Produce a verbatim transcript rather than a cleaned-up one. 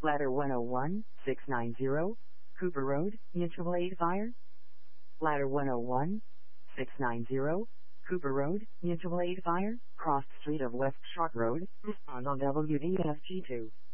Ladder one oh one, six nine zero, Cooper Road, Mutual Aid Fire. Ladder one oh one, six nine zero, Cooper Road, Mutual Aid Fire, crossed street of West Short Road, respond on W D F G two.